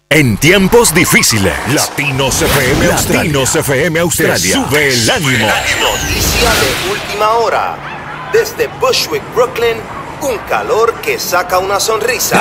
En tiempos difíciles, Latinos FM Australia te sube el ánimo. Noticia de última hora. Desde Bushwick, Brooklyn, un calor que saca una sonrisa.